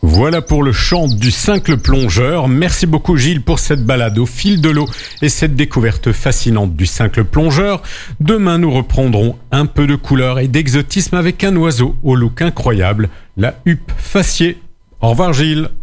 Voilà pour le chant du cincle plongeur. Merci beaucoup Gilles pour cette balade au fil de l'eau et cette découverte fascinante du cincle plongeur. Demain, nous reprendrons un peu de couleur et d'exotisme avec un oiseau au look incroyable, la huppe faciée. Au revoir Gilles.